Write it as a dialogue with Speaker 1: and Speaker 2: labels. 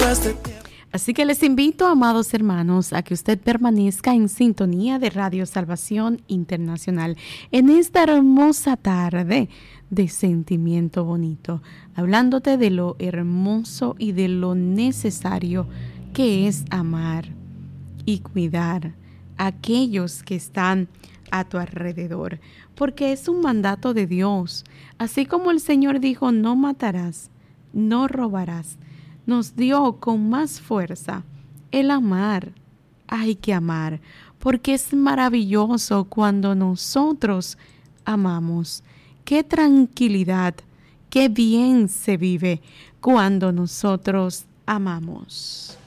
Speaker 1: Así que les invito, amados hermanos, a que usted permanezca en sintonía de Radio Salvación Internacional en esta hermosa tarde de sentimiento bonito, hablándote de lo hermoso y de lo necesario que es amar y cuidar a aquellos que están a tu alrededor, porque es un mandato de Dios. Así como el Señor dijo, no matarás, no robarás, nos dio con más fuerza el amar. Hay que amar, porque es maravilloso cuando nosotros amamos. Qué tranquilidad, qué bien se vive cuando nosotros amamos.